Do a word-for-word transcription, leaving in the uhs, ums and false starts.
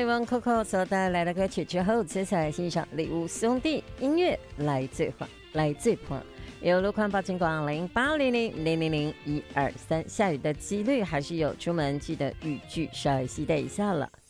李玟 Coco 所带来的歌曲之后，接下来欣赏礼物兄弟音乐来最欢来最欢，有路况报警广零八零零零零零一二三，下雨的几率还是有，出门记得雨具稍微携带一下了。